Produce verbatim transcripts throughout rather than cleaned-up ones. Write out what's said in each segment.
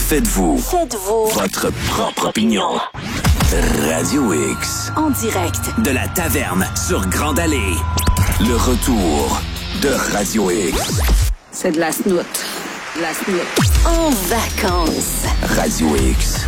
Faites-vous. Faites-vous. Votre propre opinion. Radio X. En direct. De la taverne sur Grande Allée. Le retour de Radio X. C'est de la snoot. De la snoot. En vacances. Radio X.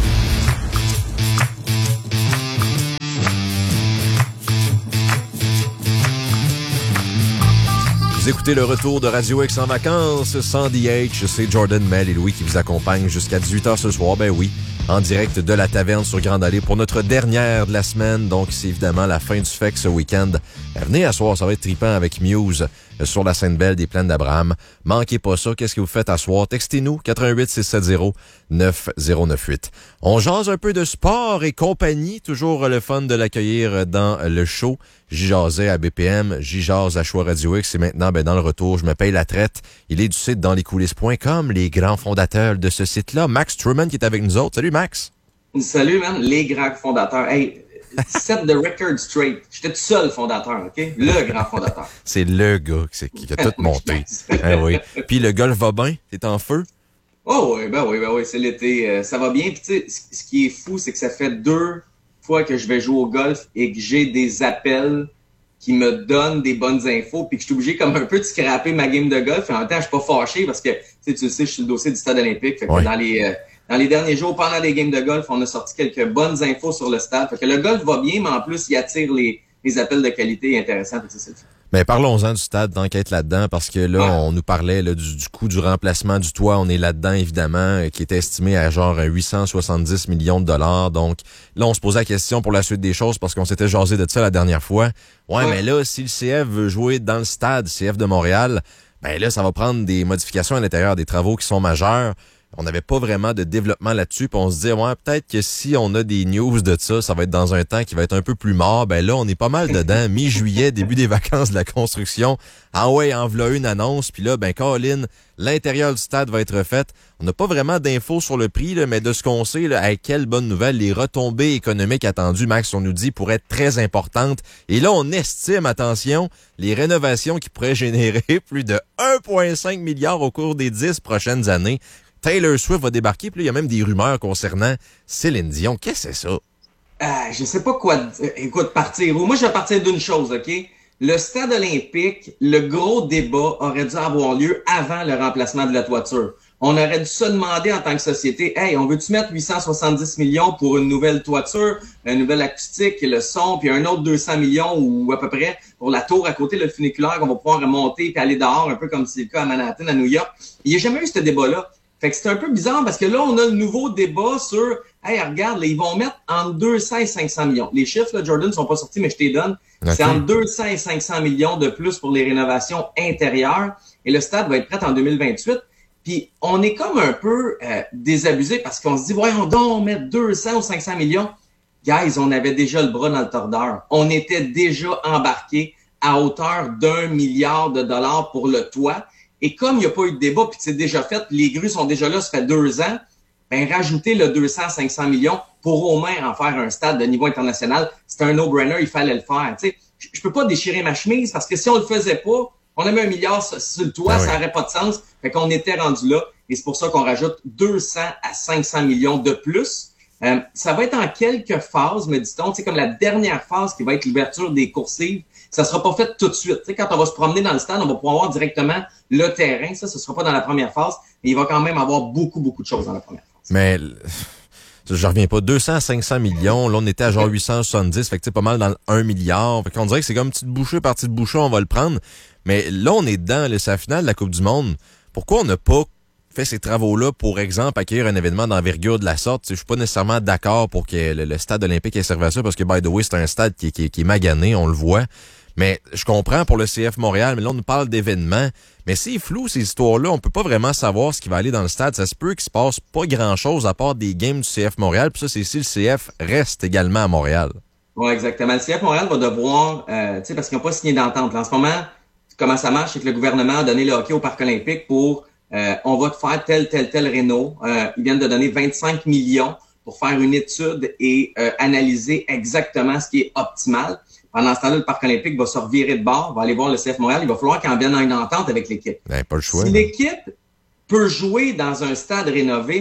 Vous écoutez le retour de Radio X en vacances. Sandy H, c'est Jordan, Mel et Louis qui vous accompagnent jusqu'à dix-huit heures ce soir. Ben oui, en direct de la taverne sur Grande Allée pour notre dernière de la semaine. Donc, c'est évidemment la fin du F E C ce week-end. Venez à soir, ça va être trippant avec Muse sur la scène belle des Plaines d'Abraham. Manquez pas ça. Qu'est-ce que vous faites à soir? Textez-nous quatre un huit six sept zéro neuf zéro neuf huit. On jase un peu de sport et compagnie. Toujours le fun de l'accueillir dans le show. J'y jasais à B P M, j'y jase à Choix Radio X et maintenant, ben, dans le retour, je me paye la traite. Il est du site dans les coulisses point com, les grands fondateurs de ce site-là. Max Truman qui est avec nous autres. Salut Max. Salut man, les grands fondateurs. Hey, set the record straight. J'étais tout seul fondateur, OK? Le grand fondateur. C'est le gars qui, qui a tout monté. Ah oui. Puis le golf va bien? T'es en feu? Oh oui, ben oui, ben oui, c'est l'été. Euh, ça va bien. Puis tu sais, ce qui est fou, c'est que ça fait deux fois que je vais jouer au golf et que j'ai des appels qui me donnent des bonnes infos puis que je suis obligé comme un peu de scraper ma game de golf. Et en même temps, je suis pas fâché parce que, tu sais, tu le sais, je suis le dossier du stade olympique. Fait que oui. dans les... Euh, Dans les derniers jours, pendant les games de golf, on a sorti quelques bonnes infos sur le stade. Fait que le golf va bien, mais en plus, il attire les, les appels de qualité intéressants. Fait que c'est le fun. Mais parlons-en du stade, d'enquête là-dedans, parce que là, ouais. on nous parlait là, du, du coût du remplacement du toit. On est là-dedans, évidemment, qui est estimé à genre huit cent soixante-dix millions de dollars. Donc là, on se posait la question pour la suite des choses, parce qu'on s'était jasé de ça la dernière fois. Ouais, ouais. mais là, si le C F veut jouer dans le stade, C F de Montréal, ben là, ça va prendre des modifications à l'intérieur, des travaux qui sont majeurs. On n'avait pas vraiment de développement là-dessus, puis on se disait, ouais, peut-être que si on a des news de ça, ça va être dans un temps qui va être un peu plus mort. Ben là, on est pas mal dedans, mi-juillet, début des vacances de la construction. Ah ouais, en v'là une annonce, puis là, ben Colin, l'intérieur du stade va être refait. On n'a pas vraiment d'infos sur le prix, là, mais de ce qu'on sait, là, hey, quelle bonne nouvelle, les retombées économiques attendues, Max, on nous dit, pourraient être très importantes. Et là, on estime, attention, les rénovations qui pourraient générer plus de un virgule cinq milliard au cours des dix prochaines années. Taylor Swift va débarquer, puis là, il y a même des rumeurs concernant Céline Dion. Qu'est-ce que c'est ça? Euh, je sais pas quoi... Écoute, partir où? Moi, je vais partir d'une chose, OK? Le stade olympique, le gros débat aurait dû avoir lieu avant le remplacement de la toiture. On aurait dû se demander en tant que société, hey, on veut-tu mettre huit cent soixante-dix millions pour une nouvelle toiture, une nouvelle acoustique, le son, puis un autre deux cents millions ou à peu près pour la tour à côté, le funiculaire qu'on va pouvoir remonter puis aller dehors, un peu comme c'est le cas à Manhattan, à New York. Il n'y a jamais eu ce débat-là. Fait que c'est un peu bizarre parce que là, on a le nouveau débat sur, hey, regarde, là, ils vont mettre entre deux cents et cinq cents millions. Les chiffres, là, Jordan, sont pas sortis, mais je t'ai donne. Okay. C'est entre deux cents et cinq cents millions de plus pour les rénovations intérieures. Et le stade va être prêt en deux mille vingt-huit. Puis, on est comme un peu euh, désabusé parce qu'on se dit, voyons donc, mettre deux cents ou cinq cents millions. Guys, on avait déjà le bras dans le tordeur. On était déjà embarqué à hauteur d'un milliard de dollars pour le toit. Et comme il n'y a pas eu de débat, puis que c'est déjà fait, les grues sont déjà là, ça fait deux ans, ben rajouter le deux cents à cinq cents millions pour au moins en faire un stade de niveau international, c'est un no-brainer, il fallait le faire. Tu sais, je peux pas déchirer ma chemise parce que si on le faisait pas, on avait un milliard sur le toit, ah oui. Ça n'aurait pas de sens. Fait qu'on était rendu là, et c'est pour ça qu'on rajoute deux cents à cinq cents millions de plus. Euh, ça va être en quelques phases, me dit-on. C'est comme la dernière phase qui va être l'ouverture des coursives. Ça sera pas fait tout de suite. T'sais, quand on va se promener dans le stade, on va pouvoir voir directement le terrain. Ça, ce sera pas dans la première phase. Mais il va quand même avoir beaucoup, beaucoup de choses dans la première phase. Mais je reviens pas. deux cents à cinq cents millions. Là, on était à genre huit cent soixante-dix. Fait que c'est pas mal dans le un milliard. Fait qu'on dirait que c'est comme petite bouchée par petite bouchée, on va le prendre. Mais là, on est dedans. Là, c'est la finale de la Coupe du Monde. Pourquoi on n'a pas fait ces travaux-là, pour exemple, accueillir un événement d'envergure de la sorte? Je suis pas nécessairement d'accord pour que le, le stade olympique ait servi à ça, parce que, by the way, c'est un stade qui, qui, qui est magané, on le voit. Mais je comprends pour le C F Montréal, mais là, on nous parle d'événements. Mais c'est flou, ces histoires-là. On peut pas vraiment savoir ce qui va aller dans le stade. Ça se peut qu'il se passe pas grand-chose à part des games du C F Montréal. Puis ça, c'est si le C F reste également à Montréal. Oui, exactement. Le C F Montréal va devoir, euh, tu sais, parce qu'ils n'ont pas signé d'entente. En ce moment, comment ça marche, c'est que le gouvernement a donné le hockey au Parc olympique pour, euh, on va te faire tel, tel, tel réno. Euh, ils viennent de donner vingt-cinq millions pour faire une étude et euh, analyser exactement ce qui est optimal. Pendant ce temps-là, le Parc olympique va se revirer de bord, va aller voir le C F Montréal. Il va falloir qu'il en vienne à une entente avec l'équipe. Ben, pas le choix. Si l'équipe peut jouer dans un stade rénové,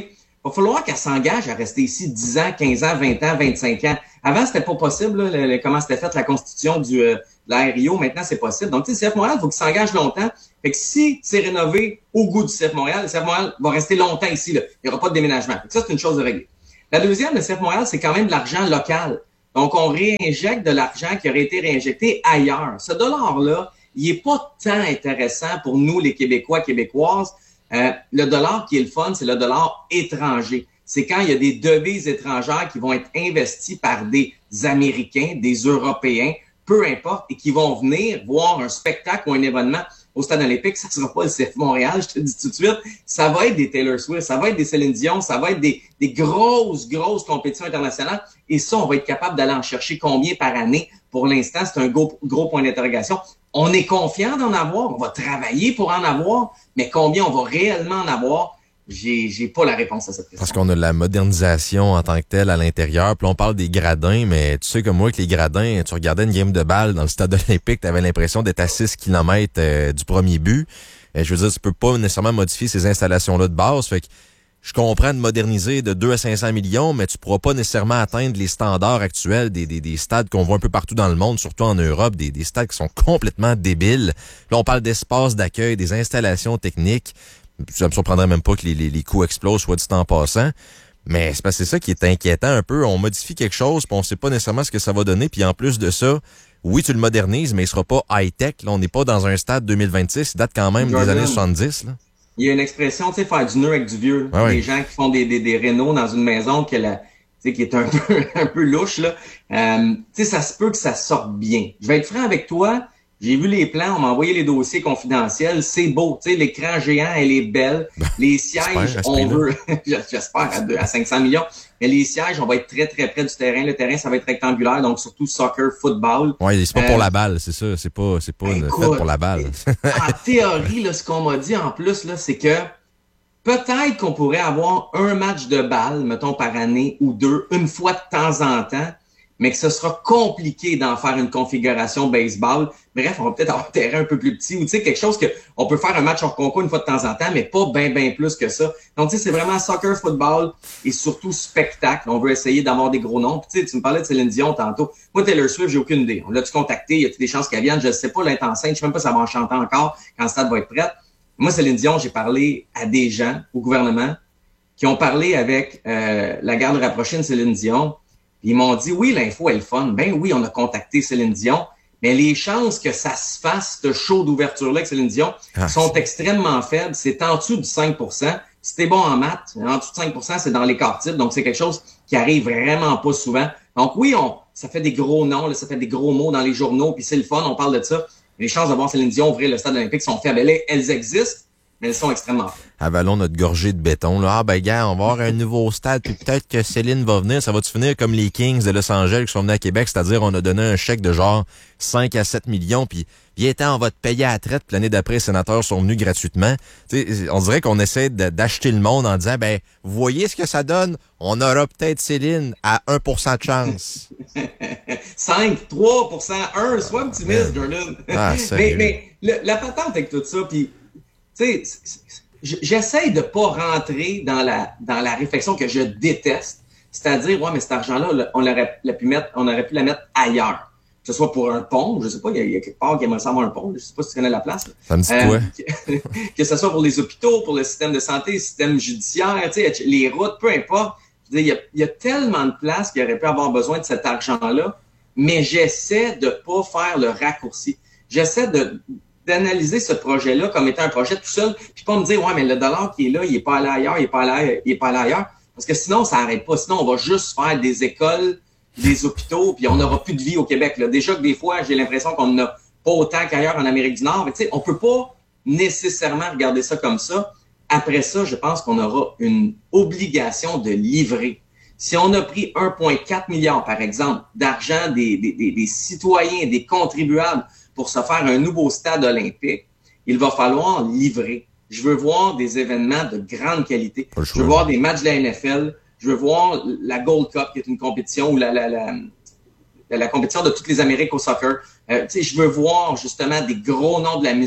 va falloir qu'elle s'engage à rester ici dix ans, quinze ans, vingt ans, vingt-cinq ans. Avant, c'était pas possible, là, le, le, comment c'était fait la constitution du, euh, de la R I O. Maintenant, c'est possible. Donc, tu sais, le C F Montréal, il faut qu'il s'engage longtemps. Fait que si c'est rénové au goût du C F Montréal, le C F Montréal va rester longtemps ici, là. Il n'y aura pas de déménagement. Fait que ça, c'est une chose de régler. La deuxième, le C F Montréal, c'est quand même de l'argent local. Donc, on réinjecte de l'argent qui aurait été réinjecté ailleurs. Ce dollar-là, il est pas tant intéressant pour nous, les Québécois, Québécoises. Euh, le dollar qui est le fun, c'est le dollar étranger. C'est quand il y a des devises étrangères qui vont être investies par des Américains, des Européens, peu importe, et qui vont venir voir un spectacle ou un événement au Stade olympique. Ça ne sera pas le C F Montréal, je te dis tout de suite. Ça va être des Taylor Swift, ça va être des Céline Dion, ça va être des, des grosses, grosses compétitions internationales. Et ça, on va être capable d'aller en chercher combien par année. Pour l'instant, c'est un gros, gros point d'interrogation. On est confiant d'en avoir, on va travailler pour en avoir, mais combien on va réellement en avoir? J'ai, j'ai pas la réponse à cette question. Parce qu'on a la modernisation en tant que telle à l'intérieur. Puis on parle des gradins, mais tu sais comme moi que les gradins, tu regardais une game de balle dans le stade olympique, tu avais l'impression d'être à six kilomètres euh, du premier but. Et je veux dire, tu peux pas nécessairement modifier ces installations-là de base. Fait que je comprends de moderniser de deux à cinq cents millions, mais tu pourras pas nécessairement atteindre les standards actuels des, des, des stades qu'on voit un peu partout dans le monde, surtout en Europe, des, des stades qui sont complètement débiles. Là, on parle d'espace d'accueil, des installations techniques. Ça me surprendrait même pas que les, les, les coûts explosent, soit dit en passant. Mais c'est parce que c'est ça qui est inquiétant un peu. On modifie quelque chose, puis on sait pas nécessairement ce que ça va donner. Puis en plus de ça, oui, tu le modernises, mais il sera pas high-tech. Là, on n'est pas dans un stade deux mille vingt-six. Il date quand même Jordan, des années soixante-dix. Là. Il y a une expression, tu sais, faire du nœud avec du vieux. Ah oui. Les gens qui font des, des, des rénaux dans une maison que la, tu sais, qui est un peu, un peu louche, là. Euh, tu sais, ça se peut que ça sorte bien. Je vais être franc avec toi. J'ai vu les plans, on m'a envoyé les dossiers confidentiels. C'est beau, tu sais, l'écran géant, elle est belle. Les sièges, on veut, j'espère, à, deux, à cinq cents millions. Mais les sièges, on va être très, très près du terrain. Le terrain, ça va être rectangulaire, donc surtout soccer, football. Ouais, c'est pas euh, pour la balle, c'est ça. C'est pas, c'est pas écoute, fait pour la balle. En théorie, là, ce qu'on m'a dit en plus, là, c'est que peut-être qu'on pourrait avoir un match de balle, mettons, par année ou deux, une fois de temps en temps, mais que ce sera compliqué d'en faire une configuration baseball. Bref, on va peut-être avoir un terrain un peu plus petit ou tu sais, quelque chose que on peut faire un match hors concours une fois de temps en temps, mais pas bien, bien plus que ça. Donc, tu sais, c'est vraiment soccer, football et surtout spectacle. On veut essayer d'avoir des gros noms. Puis, tu sais, tu me parlais de Céline Dion tantôt. Moi, Taylor Swift, j'ai aucune idée. On l'a-tu contacté? Y a-t-il des chances qu'elle vienne? Je ne sais pas, elle est enceinte. Je sais même pas si ça va en chanter encore quand le stade va être prêt. Moi, Céline Dion, j'ai parlé à des gens au gouvernement qui ont parlé avec euh, la garde rapprochée de Céline Dion. Ils m'ont dit, oui, l'info est le fun. Ben oui, on a contacté Céline Dion, mais les chances que ça se fasse, ce show d'ouverture-là avec Céline Dion, ah, sont c'est... extrêmement faibles. C'est en dessous du cinq pour cent. Si t'es bon en maths, en dessous de cinq pour cent, c'est dans les quarts types. Donc, c'est quelque chose qui arrive vraiment pas souvent. Donc, oui, on, ça fait des gros noms, là, ça fait des gros mots dans les journaux, puis c'est le fun, on parle de ça. Les chances de voir Céline Dion ouvrir le stade olympique sont faibles. Elles, elles existent, mais elles sont extrêmement faibles. Avalons notre gorgée de béton. Là. Ah ben gars, on va avoir un nouveau stade, puis peut-être que Céline va venir. Ça va-tu finir comme les Kings de Los Angeles qui sont venus à Québec, c'est-à-dire on a donné un chèque de genre cinq à sept millions, puis viens-t'en, on va te payer à la traite, puis l'année d'après, les sénateurs sont venus gratuitement. T'sais, on dirait qu'on essaie de, d'acheter le monde en disant, ben, vous voyez ce que ça donne? On aura peut-être Céline à un pour cent de chance. cinq, trois pour cent, un, sois optimiste, Jordan. Ah, mais mais le, la patente avec tout ça, puis, tu sais, j'essaie de pas rentrer dans la dans la réflexion que je déteste, c'est-à-dire ouais mais cet argent-là on l'aurait pu mettre on aurait pu la mettre ailleurs, que ce soit pour un pont, je sais pas, il y a, il y a quelque part qui aimerait savoir un pont, je sais pas si tu connais la place. Là. Ça me dit quoi? Euh, que, que ce soit pour les hôpitaux, pour le système de santé, le système judiciaire, tu sais, les routes, peu importe. Je veux dire, il y a, il y a tellement de places qui auraient pu avoir besoin de cet argent-là, mais j'essaie de pas faire le raccourci. J'essaie de d'analyser ce projet-là comme étant un projet tout seul, puis pas me dire, ouais, mais le dollar qui est là, il est pas allé ailleurs, il est pas allé ailleurs, il est pas allé ailleurs. Parce que sinon, ça n'arrête pas. Sinon, on va juste faire des écoles, des hôpitaux, puis on n'aura plus de vie au Québec. Là. Déjà que des fois, j'ai l'impression qu'on n'en a pas autant qu'ailleurs en Amérique du Nord. Mais tu sais, on peut pas nécessairement regarder ça comme ça. Après ça, je pense qu'on aura une obligation de livrer. Si on a pris un virgule quatre milliard, par exemple, d'argent des, des, des, des citoyens, des contribuables, pour se faire un nouveau stade olympique, il va falloir livrer. Je veux voir des événements de grande qualité. Je veux voir des matchs de la N F L. Je veux voir la Gold Cup, qui est une compétition, ou la, la, la, la, la compétition de toutes les Amériques au soccer. Euh, tu sais, je veux voir justement des gros noms de la musique.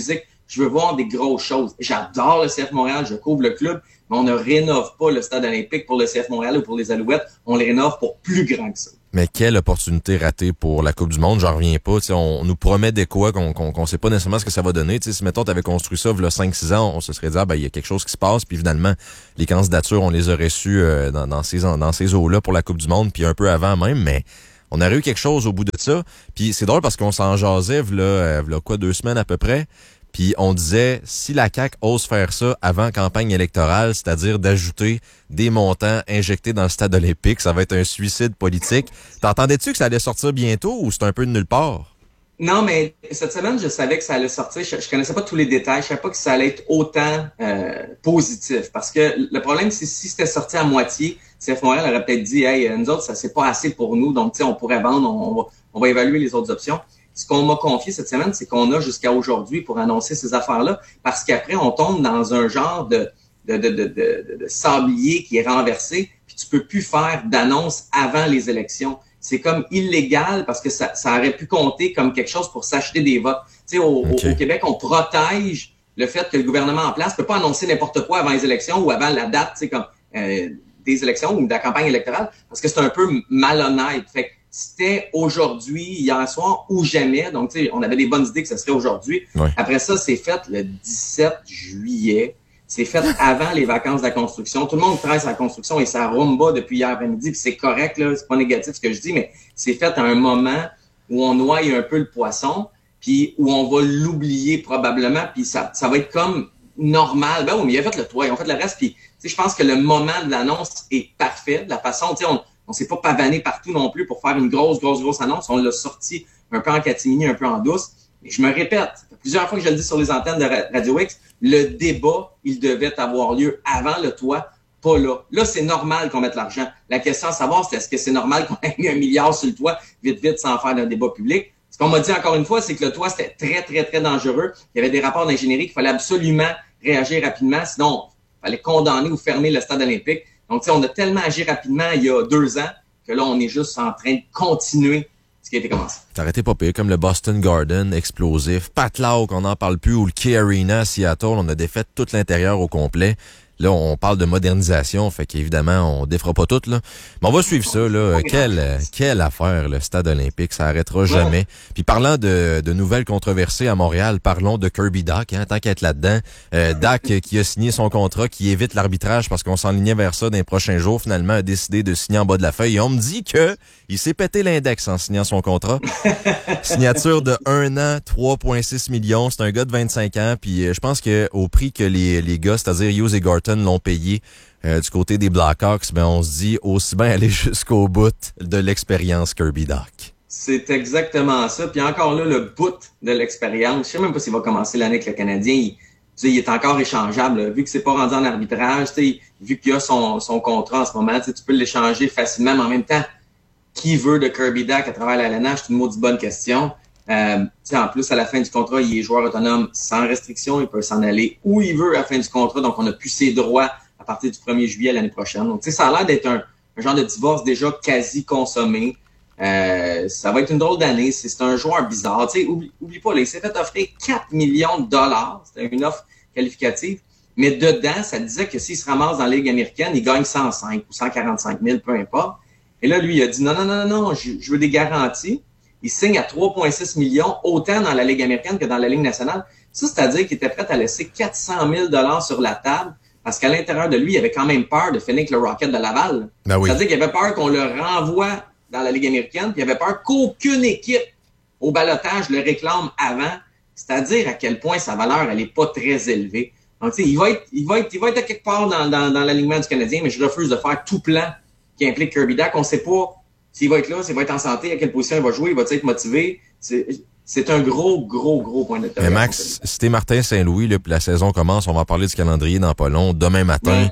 Je veux voir des grosses choses. J'adore le C F Montréal, je couvre le club, mais on ne rénove pas le stade olympique pour le C F Montréal ou pour les Alouettes. On le rénove pour plus grand que ça. Mais quelle opportunité ratée pour la Coupe du Monde, j'en reviens pas. T'sais, on, on nous promet des quoi qu'on qu'on, qu'on sait pas nécessairement ce que ça va donner. T'sais, si, mettons, tu avais construit ça il y a cinq six ans, on se serait dit, ah, ben, il y a quelque chose qui se passe, puis finalement, les candidatures, on les aurait su euh, dans, dans ces, dans ces eaux-là pour la Coupe du Monde, puis un peu avant même, mais on aurait eu quelque chose au bout de ça. Puis c'est drôle parce qu'on s'en jasait, là, euh, là, quoi, deux semaines à peu près. Puis on disait, si la C A Q ose faire ça avant campagne électorale, c'est-à-dire d'ajouter des montants injectés dans le stade olympique, ça va être un suicide politique. T'entendais-tu que ça allait sortir bientôt ou c'est un peu de nulle part? Non, mais cette semaine, je savais que ça allait sortir. Je, je connaissais pas tous les détails. Je savais pas que ça allait être autant euh, positif. Parce que le problème, c'est si c'était sorti à moitié, C F Montréal aurait peut-être dit, hey, nous autres, ça c'est pas assez pour nous. Donc, tu sais, on pourrait vendre, on, on, va, on va évaluer les autres options. Ce qu'on m'a confié cette semaine, c'est qu'on a jusqu'à aujourd'hui pour annoncer ces affaires-là, parce qu'après, on tombe dans un genre de, de, de, de, de, de sablier qui est renversé, puis tu peux plus faire d'annonce avant les élections. C'est comme illégal parce que ça, ça aurait pu compter comme quelque chose pour s'acheter des votes. Tu sais, au, okay. au, au Québec, on protège le fait que le gouvernement en place peut pas annoncer n'importe quoi avant les élections ou avant la date, tu sais, comme euh, des élections ou de la campagne électorale, parce que c'est un peu malhonnête. Fait que c'était aujourd'hui, hier soir ou jamais. Donc, tu sais, on avait des bonnes idées que ce serait aujourd'hui. Ouais. Après ça, c'est fait le dix-sept juillet. C'est fait avant les vacances de la construction. Tout le monde travaille sur la construction et ça rumba depuis hier après-midi. Puis c'est correct, là, c'est pas négatif ce que je dis, mais c'est fait à un moment où on noie un peu le poisson, puis où on va l'oublier probablement, puis ça, ça va être comme normal. Ben oui, mais il a fait le toit, ils ont fait le reste. Puis, tu sais, je pense que le moment de l'annonce est parfait. De la façon, tu sais, on On s'est pas pavané partout non plus pour faire une grosse, grosse, grosse annonce. On l'a sorti un peu en catimini, un peu en douce. Et je me répète, plusieurs fois que je le dis sur les antennes de Radio X, le débat, il devait avoir lieu avant le toit, pas là. Là, c'est normal qu'on mette l'argent. La question à savoir, c'est est-ce que c'est normal qu'on ait mis un milliard sur le toit, vite, vite, sans faire d'un débat public? Ce qu'on m'a dit encore une fois, c'est que le toit, c'était très, très, très dangereux. Il y avait des rapports d'ingénierie qu'il fallait absolument réagir rapidement, sinon, il fallait condamner ou fermer le stade olympique. Donc, tu sais, on a tellement agi rapidement il y a deux ans que là, on est juste en train de continuer ce qui a été commencé. T'as arrêté pas pire, comme le Boston Garden, explosif, Pat Lauck, on n'en parle plus, ou le Key Arena à Seattle, on a défait tout l'intérieur au complet. Là, on parle de modernisation, fait qu'évidemment, on défera pas tout, là. Mais on va suivre ça, là. Quelle, quelle affaire, le stade olympique, ça arrêtera jamais. Puis parlant de, de nouvelles controversées à Montréal, parlons de Kirby Dach, hein, tant qu'à être là-dedans. Euh, Dach, qui a signé son contrat, qui évite l'arbitrage parce qu'on s'enlignait vers ça dans les prochains jours, finalement, a décidé de signer en bas de la feuille. Et on me dit que il s'est pété l'index en signant son contrat. Signature de un an, trois virgule six millions. C'est un gars de vingt-cinq ans. Puis je pense que au prix que les, les gars, c'est-à-dire Hughes et Gorton, l'ont payé euh, du côté des Blackhawks, ben on se dit aussi bien aller jusqu'au bout de l'expérience Kirby Dach. C'est exactement ça. Puis encore là, le bout de l'expérience. Je sais même pas s'il va commencer l'année avec le Canadien. Il, tu sais, il est encore échangeable. Là. Vu que c'est pas rendu en arbitrage, tu sais, vu qu'il a son, son contrat en ce moment, tu sais, tu peux l'échanger facilement, mais en même temps, qui veut de Kirby Dach à travers la L N H? C'est une maudite bonne question. Euh, en plus, à la fin du contrat, il est joueur autonome sans restriction. Il peut s'en aller où il veut à la fin du contrat. Donc, on n'a plus ses droits à partir du premier juillet l'année prochaine. Donc, ça a l'air d'être un, un genre de divorce déjà quasi consommé. Euh, ça va être une drôle d'année. C'est, c'est un joueur bizarre. Tu sais, oublie, oublie pas, là, il s'est fait offrir quatre millions de dollars. C'était une offre qualificative. Mais dedans, ça disait que s'il se ramasse dans la Ligue américaine, il gagne cent cinq ou cent quarante-cinq mille, peu importe. Et là, lui, il a dit non, non, non, non, je, je veux des garanties. Il signe à trois virgule six millions, autant dans la Ligue américaine que dans la Ligue nationale. Ça, c'est-à-dire qu'il était prêt à laisser quatre cent mille dollars sur la table parce qu'à l'intérieur de lui, il avait quand même peur de finir avec le Rocket de Laval. Ben oui. C'est-à-dire qu'il avait peur qu'on le renvoie dans la Ligue américaine, puis il avait peur qu'aucune équipe au ballottage le réclame avant. C'est-à-dire à quel point sa valeur, elle est pas très élevée. Donc, tu sais, il va être, il va être, il va être à quelque part dans, dans, dans l'alignement du Canadien, mais je refuse de faire tout plan qui implique Kirby Dach. On ne sait pas s'il va être là, s'il va être en santé, à quelle position il va jouer, il va être motivé. C'est, c'est un gros, gros, gros point d'interrogation. Mais Max, si t'es Martin Saint-Louis, là, puis la saison commence, on va parler du calendrier dans pas long. Demain matin,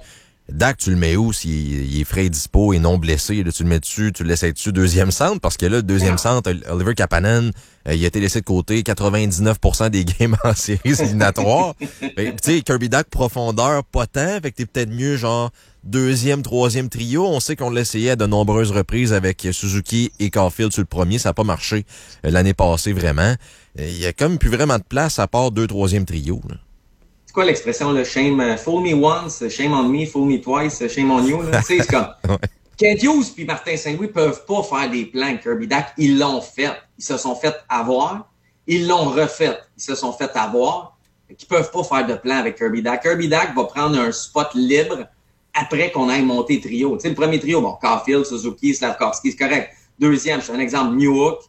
Dak, tu le mets où s'il il est frais et dispo et non blessé? Là, tu le mets dessus, tu le laisses dessus deuxième centre? Parce que là, le deuxième centre, Oliver Kapanen, euh, il a été laissé de côté quatre-vingt-dix-neuf pour cent des games en séries éliminatoires. Tu sais, Kirby Dak, profondeur, pas tant. Fait que t'es peut-être mieux, genre, deuxième, troisième trio. On sait qu'on l'essayait à de nombreuses reprises avec Suzuki et Caulfield sur le premier. Ça n'a pas marché euh, l'année passée, vraiment. Il y a comme plus vraiment de place à part deux, troisième trio, là. C'est quoi l'expression, là? Shame, uh, fool me once, shame on me, fool me twice, shame on you, là. Tu sais, c'est comme, ouais. Kent Hughes puis Martin Saint-Louis peuvent pas faire des plans Kirby Dak. Ils l'ont fait. Ils se sont fait avoir. Ils l'ont refait. Ils se sont fait avoir. Ils peuvent pas faire de plan avec Kirby Dak. Kirby Dak va prendre un spot libre après qu'on aille monter trio. Tu sais, le premier trio, bon, Caulfield, Suzuki, Slavkovski, c'est correct. Deuxième, je fais un exemple, Newhook,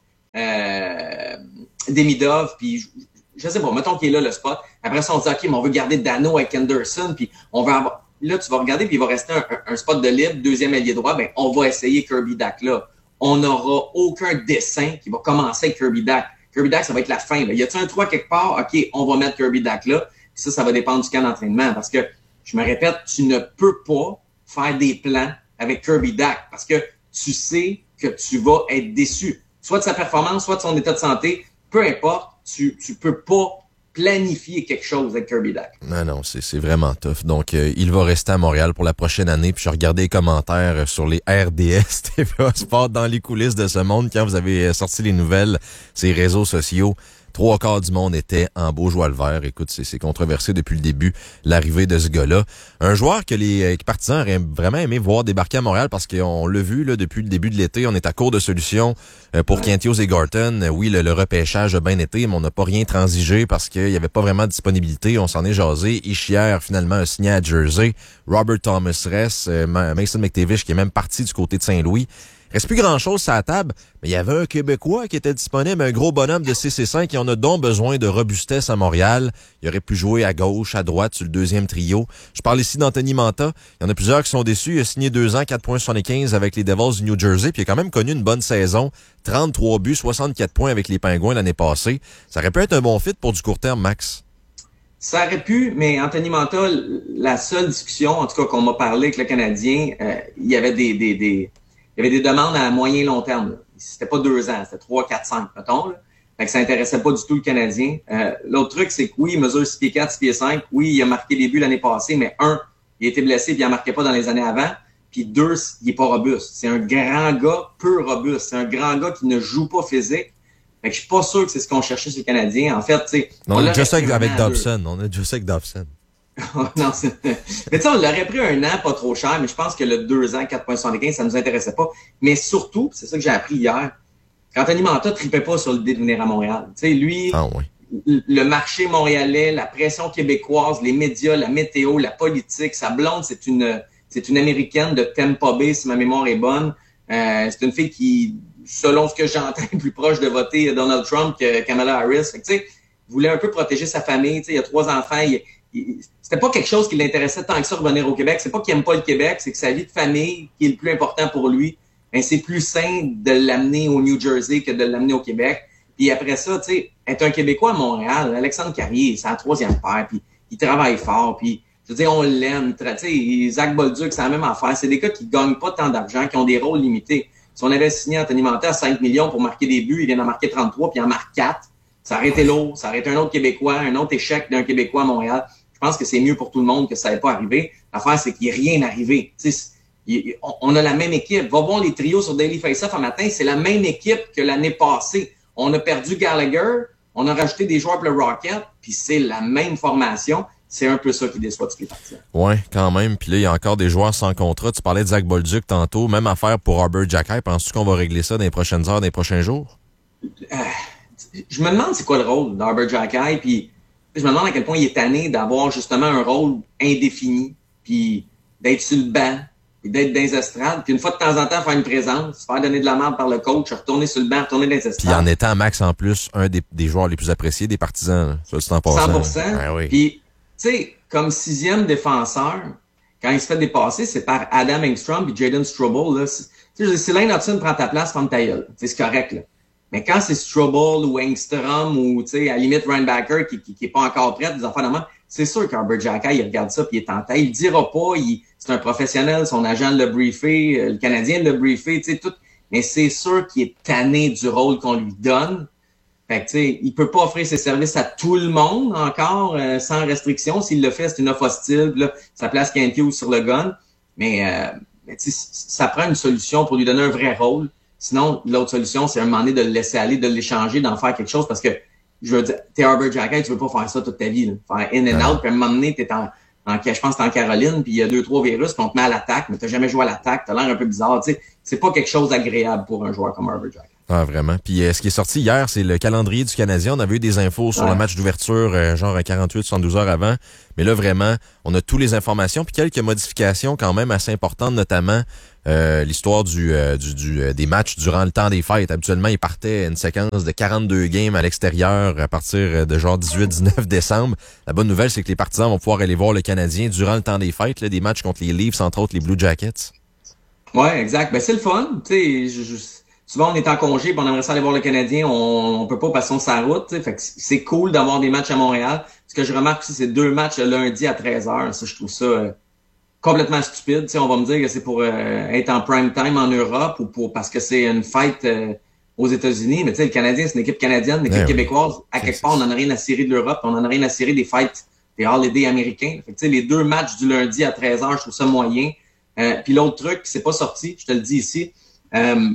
euh, Demidov, puis je sais pas, mettons qu'il est là, le spot. Après ça, on dit, OK, mais on veut garder Dano avec Anderson, puis on va avoir... Là, tu vas regarder, puis il va rester un, un, un spot de libre, deuxième ailier droit, ben on va essayer Kirby Dak là. On n'aura aucun dessin qui va commencer avec Kirby Dak. Kirby Dak, ça va être la fin. Là. Y a-t-il un trois quelque part? OK, on va mettre Kirby Dak là. Puis ça, ça va dépendre du camp d'entraînement. Parce que, je me répète, tu ne peux pas faire des plans avec Kirby Dak parce que tu sais que tu vas être déçu. Soit de sa performance, soit de son état de santé. Peu importe, tu tu peux pas planifier quelque chose avec Kirby Dak. Non, non, c'est, c'est vraiment tough. Donc, euh, il va rester à Montréal pour la prochaine année. Puis je regardais les commentaires sur les R D S, T V A Sport, dans les coulisses de ce monde, quand vous avez sorti les nouvelles, ces réseaux sociaux. Trois quarts du monde était en Beaujois-le-Vert. Écoute, c'est, c'est controversé depuis le début, l'arrivée de ce gars-là. Un joueur que les euh, partisans auraient vraiment aimé voir débarquer à Montréal parce qu'on l'a vu là depuis le début de l'été. On est à court de solutions euh, pour Kent Hughes et Gorton. Euh, oui, le, le repêchage a bien été, mais on n'a pas rien transigé parce qu'il n'y avait pas vraiment de disponibilité. On s'en est jasé. Ishier, finalement, a signé à Jersey. Robert Thomas reste. Euh, Mason McTavish, qui est même parti du côté de Saint-Louis. Reste plus grand-chose sur la table, mais il y avait un Québécois qui était disponible, un gros bonhomme de six et cinq qui en a donc besoin de robustesse à Montréal. Il aurait pu jouer à gauche, à droite, sur le deuxième trio. Je parle ici d'Anthony Mantha. Il y en a plusieurs qui sont déçus. Il a signé deux ans, quatre virgule soixante-quinze avec les Devils du New Jersey, puis il a quand même connu une bonne saison. trente-trois buts, soixante-quatre points avec les Pingouins l'année passée. Ça aurait pu être un bon fit pour du court terme, Max. Ça aurait pu, mais Anthony Mantha, la seule discussion, en tout cas qu'on m'a parlé avec le Canadien, euh, il y avait des... des, des Il y avait des demandes à moyen long terme. Là. C'était pas deux ans, c'était trois, quatre, cinq, mettons. Là. Fait que ça intéressait pas du tout le Canadien. Euh, l'autre truc, c'est que oui, il mesure six pieds quatre, six pieds cinq. Oui, il a marqué les buts l'année passée, mais un, il a été blessé puis il en marquait pas dans les années avant. Puis deux, il est pas robuste. C'est un grand gars peu robuste. C'est un grand gars qui ne joue pas physique. Fait que je suis pas sûr que c'est ce qu'on cherchait chez les Canadiens. En fait, tu sais... On, on a déjà ça avec, avec Dobson. On a déjà ça avec Dobson. non, c'est... Mais tu sais, on l'aurait pris un an, pas trop cher, mais je pense que le deux ans, quatre virgule soixante-quinze, ça nous intéressait pas. Mais surtout, c'est ça que j'ai appris hier, quand Anthony Mantha tripait pas sur l'idée de venir à Montréal. Tu sais, lui, ah, oui. le marché montréalais, la pression québécoise, les médias, la météo, la politique, sa blonde, c'est une c'est une Américaine de Tampa Bay, si ma mémoire est bonne. Euh, c'est une fille qui, selon ce que j'entends, est plus proche de voter Donald Trump que Kamala Harris. Fait que, tu sais, voulait un peu protéger sa famille. Tu sais, il y a trois enfants, il, il, c'était pas quelque chose qui l'intéressait tant que ça revenir au Québec. C'est pas qu'il aime pas le Québec, c'est que sa vie de famille qui est le plus important pour lui. Ben, c'est plus sain de l'amener au New Jersey que de l'amener au Québec. Puis après ça, tu sais, être un Québécois à Montréal, Alexandre Carrier, c'est la troisième paire, puis il travaille fort, puis je veux dire, on l'aime. Tu sais, Zach Bolduc, c'est la même affaire. C'est des gars qui gagnent pas tant d'argent, qui ont des rôles limités. Si on avait signé Anthony Mantha à cinq millions pour marquer des buts, il vient d'en marquer trente-trois, puis il en marque quatre. Ça aurait été lourd, ça aurait été un autre Québécois, un autre échec d'un Québécois à Montréal. Je pense que c'est mieux pour tout le monde que ça n'ait pas arrivé. L'affaire, c'est qu'il n'y a rien arrivé. Tu sais, on a la même équipe. Va voir les trios sur Daily Face-Off un matin, c'est la même équipe que l'année passée. On a perdu Gallagher, on a rajouté des joueurs pour le Rocket, puis c'est la même formation. C'est un peu ça qui déçoit tous les partisans. Oui, quand même. Puis là, il y a encore des joueurs sans contrat. Tu parlais de Zach Bolduc tantôt. Même affaire pour Arbor Xhekaj. Penses-tu qu'on va régler ça dans les prochaines heures, dans les prochains jours? Euh, je me demande c'est quoi le rôle d'Arbor Xhekaj, puis je me demande à quel point il est tanné d'avoir justement un rôle indéfini, puis d'être sur le banc, puis d'être dans les estrades, puis une fois de temps en temps faire une présence, se faire donner de la merde par le coach, retourner sur le banc, retourner dans les estrades. Puis en étant Max en plus un des, des joueurs les plus appréciés des partisans, ça c'est en passant. cent pour cent. Ah, oui. Puis, tu sais, comme sixième défenseur, quand il se fait dépasser, c'est par Adam Engstrom puis Jaden Struble. Là. C'est, si Lane Hudson prend ta place, ferme ta gueule. C'est correct, là. Mais quand c'est Struble ou Engstrom ou, tu sais, à la limite, Ryan Backer qui, qui, qui est pas encore prêt, des affaires de même, c'est sûr qu'Arbor Xhekaj, il regarde ça puis il est en tête. Il le dira pas, il, c'est un professionnel, son agent l'a briefé, le Canadien l'a briefé, tu sais, tout. Mais c'est sûr qu'il est tanné du rôle qu'on lui donne. Fait que, tu sais, il peut pas offrir ses services à tout le monde encore, euh, sans restriction. S'il le fait, c'est une offre hostile. Là, ça place Kent Hughes sur le gun. Mais, euh, mais tu sais, ça prend une solution pour lui donner un vrai rôle. Sinon, l'autre solution, c'est à un moment donné de le laisser aller, de l'échanger, d'en faire quelque chose. Parce que, je veux dire, t'es Arbor Jacket, tu veux pas faire ça toute ta vie. Là. Faire in and out, puis à un moment donné, t'es en, en je pense que t'es en Caroline, puis il y a deux, trois virus, puis on te met à l'attaque, mais t'as jamais joué à l'attaque, t'as l'air un peu bizarre. Tu sais, c'est pas quelque chose d'agréable pour un joueur comme Arbor Jacket. Ah, vraiment. Puis euh, ce qui est sorti hier, c'est le calendrier du Canadien. On avait eu des infos sur ouais. le match d'ouverture, euh, genre quarante-huit soixante-douze heures avant. Mais là, vraiment, on a toutes les informations. Puis quelques modifications quand même assez importantes, notamment euh, l'histoire du, euh, du, du euh, des matchs durant le temps des fêtes. Habituellement, ils partaient une séquence de quarante-deux games à l'extérieur à partir de genre dix-huit dix-neuf décembre. La bonne nouvelle, c'est que les partisans vont pouvoir aller voir le Canadien durant le temps des fêtes, là, des matchs contre les Leafs, entre autres les Blue Jackets. Ouais, exact. Ben c'est le fun. Tu sais, je, je... souvent, on est en congé, puis on aimerait ça aller voir le Canadien. On, on peut pas passer sa route. T'sais. Fait que c'est cool d'avoir des matchs à Montréal. Ce que je remarque aussi, c'est deux matchs le lundi à treize heures. Ça, je trouve ça euh, complètement stupide. T'sais, on va me dire que c'est pour euh, être en prime time en Europe ou pour parce que c'est une fête euh, aux États-Unis. Mais tu sais, le Canadien, c'est une équipe canadienne, une équipe ouais, québécoise. Oui. À quelque part, on n'en a rien à cirer de l'Europe. On n'en a rien à cirer des fêtes, des holidays américains. Fait que, les deux matchs du lundi à treize heures, je trouve ça moyen. Euh, puis l'autre truc, c'est pas sorti, je te le dis ici. Euh,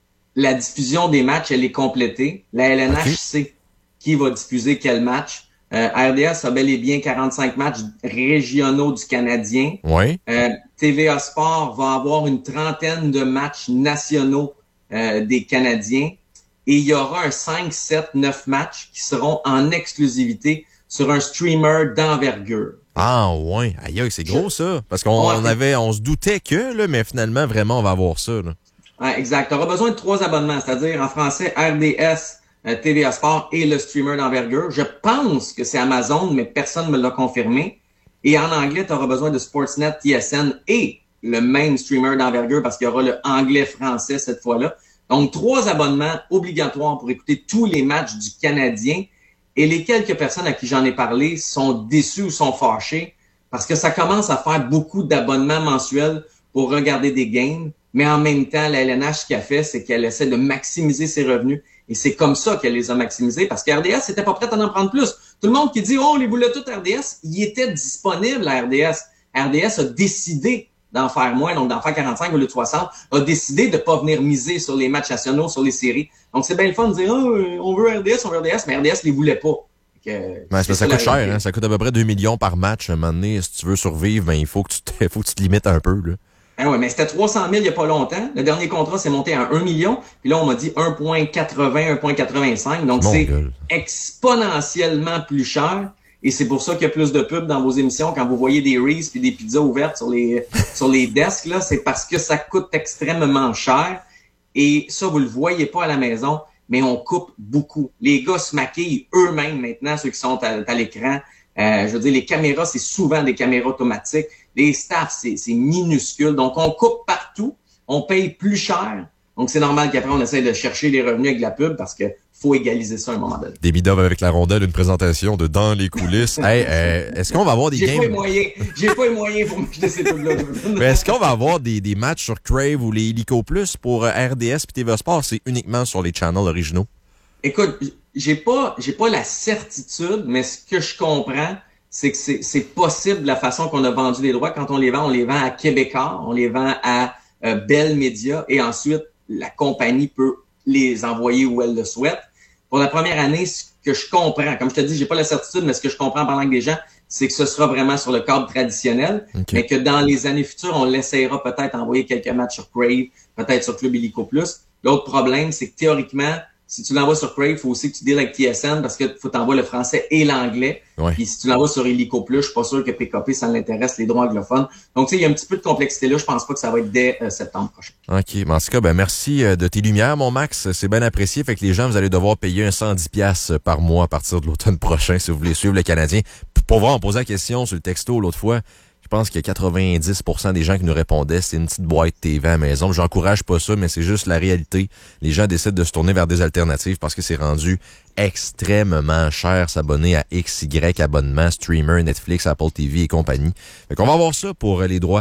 La diffusion des matchs, elle est complétée. La L N H okay. sait qui va diffuser quel match. Euh, R D S a bel et bien quarante-cinq matchs régionaux du Canadien. Oui. Euh, T V A Sport va avoir une trentaine de matchs nationaux euh, des Canadiens. Et il y aura un cinq, sept, neuf matchs qui seront en exclusivité sur un streamer d'envergure. Ah ouais, aïe, aïe, c'est gros ça. Parce qu'on ouais, on avait, on se doutait que, là, mais finalement, vraiment, on va avoir ça, là. Ouais, exact. Tu auras besoin de trois abonnements, c'est-à-dire en français R D S, euh, T V A Sport et le streamer d'envergure. Je pense que c'est Amazon, mais personne ne me l'a confirmé. Et en anglais, tu auras besoin de Sportsnet, T S N et le même streamer d'envergure parce qu'il y aura le anglais-français cette fois-là. Donc, trois abonnements obligatoires pour écouter tous les matchs du Canadien. Et les quelques personnes à qui j'en ai parlé sont déçues ou sont fâchées parce que ça commence à faire beaucoup d'abonnements mensuels pour regarder des games. Mais en même temps, la L N H, ce qu'elle a fait, c'est qu'elle essaie de maximiser ses revenus. Et c'est comme ça qu'elle les a maximisés, parce que R D S n'était pas prête à en prendre plus. Tout le monde qui dit « Oh, on les voulait tout R D S », il était disponible à R D S. R D S a décidé d'en faire moins, donc d'en faire quarante-cinq au lieu de soixante, a décidé de pas venir miser sur les matchs nationaux, sur les séries. Donc c'est bien le fun de dire « Oh, on veut R D S, on veut R D S », mais R D S les voulait pas. Que, ouais, c'est ça, ça coûte cher, hein? Ça coûte à peu près deux millions par match. À un moment donné, si tu veux survivre, ben, il faut que tu te, faut que tu te limites un peu, là. Ah ouais, mais c'était trois cent mille il n'y a pas longtemps. Le dernier contrat s'est monté à un million. Puis là, on m'a dit un virgule quatre-vingts, un virgule quatre-vingt-cinq. Donc, Mon c'est gueule. exponentiellement plus cher. Et c'est pour ça qu'il y a plus de pubs dans vos émissions quand vous voyez des Reese puis des pizzas ouvertes sur les sur les desks. Là, c'est parce que ça coûte extrêmement cher. Et ça, vous le voyez pas à la maison, mais on coupe beaucoup. Les gars se maquillent eux-mêmes maintenant, ceux qui sont à, à l'écran. Euh, je veux dire, les caméras, c'est souvent des caméras automatiques. Les staffs, c'est, c'est minuscule. Donc, on coupe partout. On paye plus cher. Donc, c'est normal qu'après, on essaie de chercher les revenus avec la pub parce que faut égaliser ça à un moment donné. Des bidons avec la rondelle, une présentation de Dans les coulisses. Hey, euh, est-ce qu'on va avoir des J'ai games? Pas les moyens. J'ai pas les moyens pour m'acheter ces pubs-là. Mais est-ce qu'on va avoir des, des matchs sur Crave ou les Illico Plus pour R D S et T V A Sport? C'est uniquement sur les channels originaux. Écoute, j'ai pas, j'ai pas la certitude, mais ce que je comprends, c'est que c'est, c'est possible la façon qu'on a vendu les droits. Quand on les vend, on les vend à Québécois, on les vend à euh, Bell Media et ensuite, la compagnie peut les envoyer où elle le souhaite. Pour la première année, ce que je comprends, comme je te dis, j'ai pas la certitude, mais ce que je comprends en parlant avec des gens, c'est que ce sera vraiment sur le cadre traditionnel, okay. mais que dans les années futures, on l'essayera peut-être envoyer quelques matchs sur Crave, peut-être sur Club Illico Plus. L'autre problème, c'est que théoriquement, si tu l'envoies sur Crave, il faut aussi que tu deals avec T S N parce que faut t'envoyer le français et l'anglais. Ouais. Puis si tu l'envoies sur Illico Plus, je suis pas sûr que P K P, ça l'intéresse, les droits anglophones. Donc, tu sais, il y a un petit peu de complexité là. Je pense pas que ça va être dès euh, septembre prochain. OK. Mais en tout cas, ben, merci de tes lumières, mon Max. C'est bien apprécié. Fait que les gens, vous allez devoir payer un cent dix dollars par mois à partir de l'automne prochain si vous voulez suivre le Canadien. Pour voir, on posait la question sur le texto l'autre fois. Je pense qu'il y a quatre-vingt-dix pour cent des gens qui nous répondaient, c'est une petite boîte T V à la maison. J'encourage pas ça, mais c'est juste la réalité. Les gens décident de se tourner vers des alternatives parce que c'est rendu extrêmement cher s'abonner à X Y abonnement, streamer, Netflix, Apple T V et compagnie. Fait qu'on va avoir ça pour les droits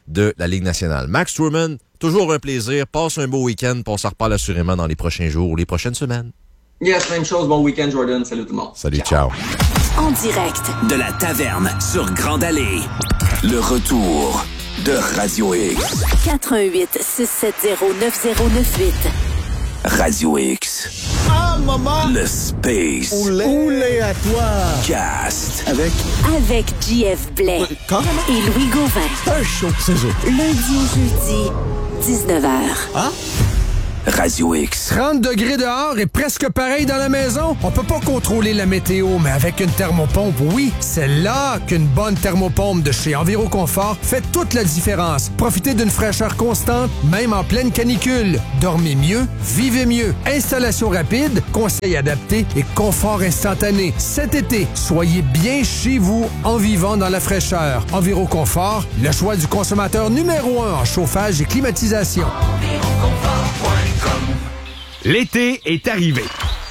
de la Ligue nationale. Max Truman, toujours un plaisir. Passe un beau week-end, puis on s'en reparle assurément dans les prochains jours ou les prochaines semaines. Yes, même chose. Bon week-end, Jordan. Salut tout le monde. Salut, ciao. ciao. En direct de la taverne sur Grande Allée. Le retour de Radio X. quatre un huit six sept zéro neuf zéro neuf huit. Radio X. Ah, maman! Le Space. Oulé, Oulé à toi! Cast. Avec? Avec J F Blais. Quand? Et Louis Gauvin. Un show, c'est ça. Lundi au jeudi, dix-neuf heures. Ah? Radio X. trente degrés dehors et presque pareil dans la maison. On peut pas contrôler la météo, mais avec une thermopompe, oui, c'est là qu'une bonne thermopompe de chez Enviroconfort fait toute la différence. Profitez d'une fraîcheur constante, même en pleine canicule. Dormez mieux, vivez mieux. Installation rapide, conseils adaptés et confort instantané. Cet été, soyez bien chez vous en vivant dans la fraîcheur. Enviroconfort, le choix du consommateur numéro un en chauffage et climatisation. L'été est arrivé.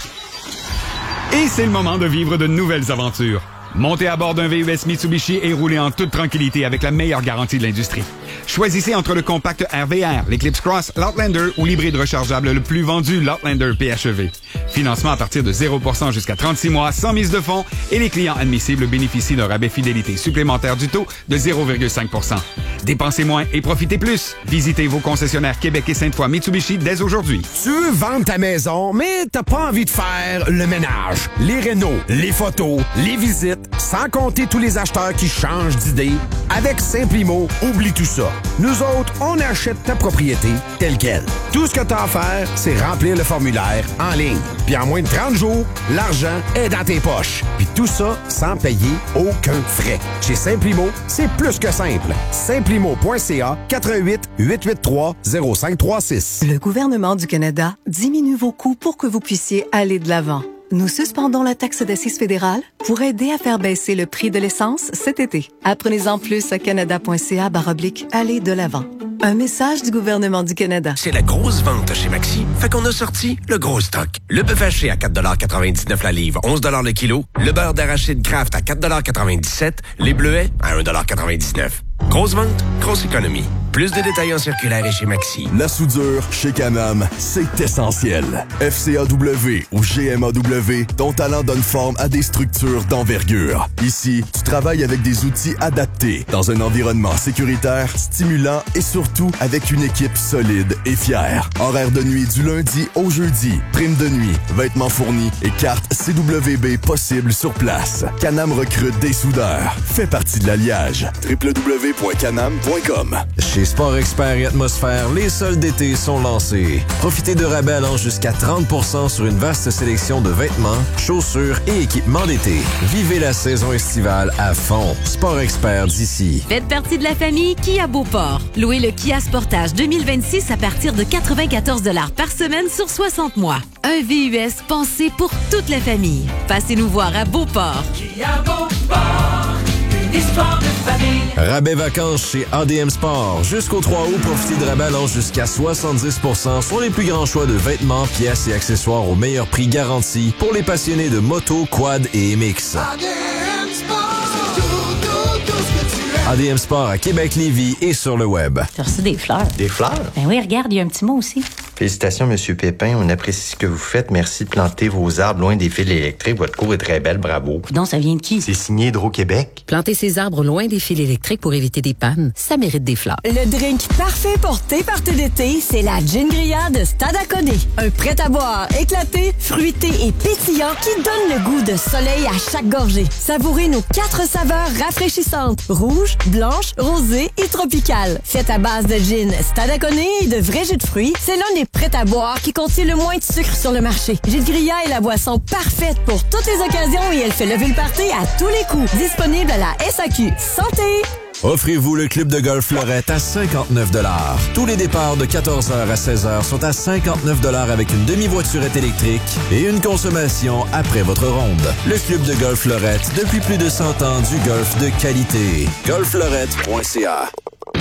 Et c'est le moment de vivre de nouvelles aventures. Montez à bord d'un V U S Mitsubishi et roulez en toute tranquillité avec la meilleure garantie de l'industrie. Choisissez entre le compact R V R, l'Eclipse Cross, l'Outlander ou l'hybride rechargeable le plus vendu, l'Outlander P H E V. Financement à partir de zéro pour cent jusqu'à trente-six mois, sans mise de fonds, et les clients admissibles bénéficient d'un rabais fidélité supplémentaire du taux de zéro virgule cinq pour cent. Dépensez moins et profitez plus. Visitez vos concessionnaires Québec et Sainte-Foy Mitsubishi dès aujourd'hui. Tu veux vendre ta maison, mais t'as pas envie de faire le ménage, les rénaux, les photos, les visites, sans compter tous les acheteurs qui changent d'idée. Avec Simplimo, oublie tout ça. Nous autres, on achète ta propriété telle quelle. Tout ce que t'as à faire, c'est remplir le formulaire en ligne. Puis en moins de trente jours, l'argent est dans tes poches. Puis tout ça sans payer aucun frais. Chez Simplimo, c'est plus que simple. Simplimo point C A quatre un huit huit huit trois zéro cinq trois six. Le gouvernement du Canada diminue vos coûts pour que vous puissiez aller de l'avant. Nous suspendons la taxe d'assises fédérale pour aider à faire baisser le prix de l'essence cet été. Apprenez-en plus à canada.ca barre oblique aller de l'avant. Un message du gouvernement du Canada. C'est la grosse vente chez Maxi. Fait qu'on a sorti le gros stock. Le bœuf haché à quatre quatre-vingt-dix-neuf la livre, onze le kilo. Le beurre d'arachide Kraft à quatre quatre-vingt-dix-sept. Les bleuets à un quatre-vingt-dix-neuf. Grosse vente, grosse économie. Plus de détails en circulaire et chez Maxi. La soudure chez Canam, c'est essentiel. F C A W ou G M A W, ton talent donne forme à des structures d'envergure. Ici, tu travailles avec des outils adaptés, dans un environnement sécuritaire, stimulant et surtout avec une équipe solide et fière. Horaire de nuit du lundi au jeudi, prime de nuit, vêtements fournis et carte C W B possible sur place. Canam recrute des soudeurs. Fais partie de l'alliage. w w w point canam point com. Chez Sport Expert et Atmosphère, les soldes d'été sont lancés. Profitez de rabais allant jusqu'à trente pour cent sur une vaste sélection de vêtements, chaussures et équipements d'été. Vivez la saison estivale à fond. Sport Expert d'ici. Faites partie de la famille Kia Beauport. Louez le Kia Sportage deux mille vingt-six à partir de quatre-vingt-quatorze dollars par semaine sur soixante mois. Un V U S pensé pour toute la famille. Passez-nous voir à Beauport. Kia Beauport, une histoire de famille. Rabais vacances chez A D M Sport. Jusqu'au trois août, profitez de rabais allant jusqu'à soixante-dix pour cent sur les plus grands choix de vêtements, pièces et accessoires au meilleur prix garanti pour les passionnés de moto, quad et M X. A D M Sport, c'est tout, tout, tout ce que tu aimes. A D M Sport à Québec, Lévis et sur le web. Tu as reçu des fleurs. Des fleurs? Ben oui, regarde, il y a un petit mot aussi. Félicitations, Monsieur Pépin. On apprécie ce que vous faites. Merci de planter vos arbres loin des fils électriques. Votre cour est très belle. Bravo. Donc, ça vient de qui? C'est signé Hydro-Québec. Planter ses arbres loin des fils électriques pour éviter des pannes, ça mérite des fleurs. Le drink parfait pour tes parties d'été, c'est la Gingria de Stade Acconé. Un prêt-à-boire éclaté, fruité et pétillant qui donne le goût de soleil à chaque gorgée. Savourez nos quatre saveurs rafraîchissantes. Rouge, blanche, rosée et tropicale. Faites à base de gin Stade Acconé et de vrais jus de fruits, c'est l'un des prêt-à-boire qui contient le moins de sucre sur le marché. Gingria est la boisson parfaite pour toutes les occasions et elle fait lever le party à tous les coups. Disponible à la S A Q. Santé! Offrez-vous le club de golf Fleurette à cinquante-neuf dollars. Tous les départs de quatorze heures à seize heures sont à cinquante-neuf dollars avec une demi-voiturette électrique et une consommation après votre ronde. Le club de golf Fleurette, depuis plus de cent ans, du golf de qualité. golf fleurette point c a.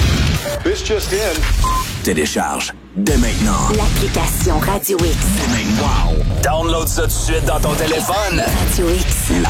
This just in. Télécharge dès maintenant l'application Radio X. Wow! Download ça tout de suite dans ton téléphone. Radio X. La